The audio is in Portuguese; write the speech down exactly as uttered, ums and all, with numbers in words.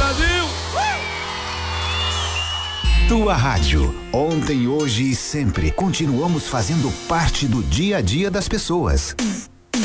Brasil! Tua rádio, ontem, hoje e sempre, continuamos fazendo parte do dia a dia das pessoas.